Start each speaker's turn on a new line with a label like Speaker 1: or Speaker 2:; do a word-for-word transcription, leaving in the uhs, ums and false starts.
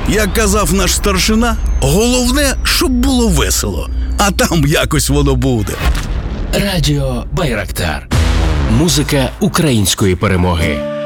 Speaker 1: Як казав наш старшина, головне, щоб було весело, а там якось воно буде.
Speaker 2: Радіо Байрактар. Музика української перемоги.